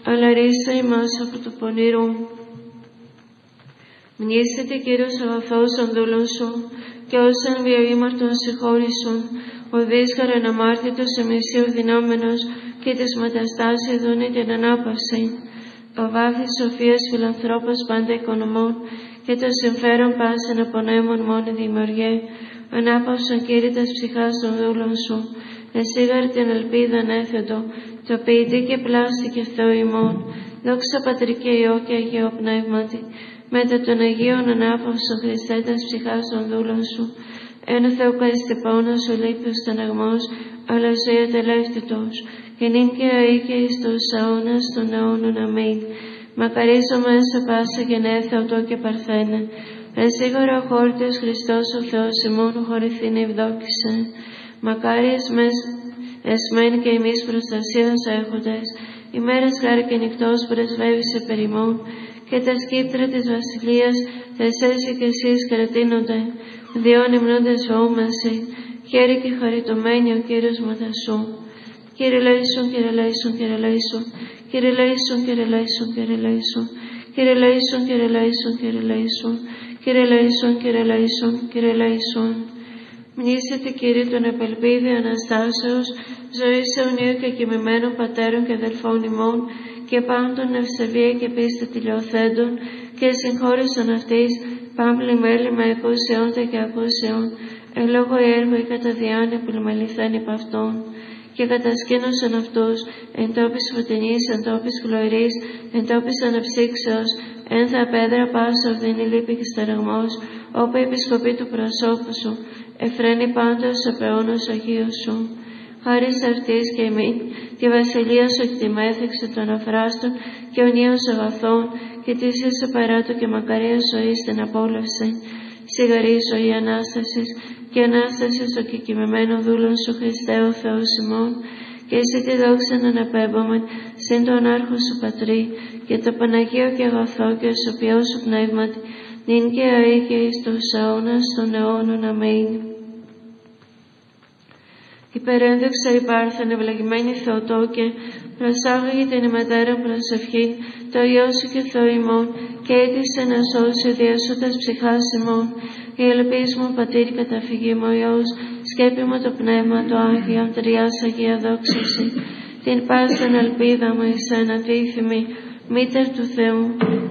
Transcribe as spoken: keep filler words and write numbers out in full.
αλλά ρίσε ημάς από του πονηρού. Μνήσεται Κύριος αγαθός των δούλων σου, και όσων βιοήμαρτον συγχώρησον, ο δύσκαρον αμάρτητος εμισίου δυνάμενος, και της μεταστάσεως δούνε την ανάπαυση. Ο βάθης σοφίας φιλανθρώπος πάντα οικονομών, και το συμφέρον πάσεν απονέμων μόνη δημιουργέ. Ανάπαυσον Κύριε τας ψυχάς των δούλων σου, εσύγαρ την ελπίδα ανέθετο, το ποιητή και πλάστη και Θεό ημών. Δόξα Πατρί και Υιό και Αγίο Πνεύματι, μετά των Αγίων ανάπαυσον Χριστέ τας ψυχάς των δούλων σου. Εν Θεού καιστεπώνας ο λείπιος στεναγμός, αλλά ζωή ατελεύτητος, και νυν και αεί και εις τους αιώνας των αιώνων. Αμήν. Μακαρίζω μέσα πάσα γενέθα οτό και παρθένε. Εσίγορα ο χόρτιος Χριστός ο Θεός ημών χωρηθήν ευδόκησε. Μακάρι εσμέν και εμείς προστασίας έχοντες, ημέρας χάρη και νυχτός πρεσβεύεις επ' ημών, και τα σκύπτρα της βασιλείας θεσές και εσείς κρατείνονται, διόν υμνούντες φοούμενσι, χέρι και χαριτωμένοι ο Κύριος ματασού. Κύριε Λέησον, Κύριε Λέησον, Κύριε Λέησον, Κύριε Λέησον, Κύριε Λέησον, Κύριε Λέησον, Κύριε Λέησον, Κύριε Λέησον, Κύριε Λέησον, Κύριε Λέησον, Κύριε Λέησον, Κύριε Λέησον. Μνήσετε Κύριε τον επελπίδη Αναστάσεως, ζωής αιωνίου και κοιμημένων πατέρων και αδελφών ημών, και πάντων ευσεβία και πίστη τηλιοθέντων, και συγχώρησον αυτής πάμπλη μέλη με ακούσεόντα και ακούσεων, εν λόγω έργο ή κατά διάνοια επιλμεληθέν υπ' αυτών, και κατασκήνωσαν αυτούς εν τόπης φωτεινής, εν τόπης χλωρής, εν τόπης αναψύξεως, εν θα πέδρα πάσα οδύνη λύπη και στερεγμός, όπου η επισκοπή του προσώπου σου, εφραίνει πάντα ο πεώνος Αγίου σου. Χάρη σε αυτής και εμήν, τη βασιλεία σου εκτιμέθηξε των αφράστων και ονίων αγαθών, και της εις παράτου και μακαρία ζωή στην απόλαυση. Σιγαρή ζωή Ανάστασης, και Ανάστασης ο κεκοιμημένων δούλων σου Χριστέ ο Θεός ημών, και εσύ τη δόξα να αναπέμπομεν συν τον άρχο σου Πατρί, και το Παναγίο και αγαθό και ο σωπιό σου πνεύματι, νυν και αεί και εις τους αιώνας των αιώνων. Αμήν. Υπερένδοξα υπάρχεν ευλογημένη Θεοτόκε, προσάγαγε την ημετέρα προσευχή, το Υιό σου και Θεό ημών, και έτησε να σώσει διασούτας ψυχάς ημών. Η ελπίς μου Πατήρ καταφυγή μου Υιός, σκέπη μου το Πνεύμα το Άγιον, τριάς Αγία δόξαση. Την πάσαν ελπίδα μου εσένα τύθυμη, Μήτερ του Θεού,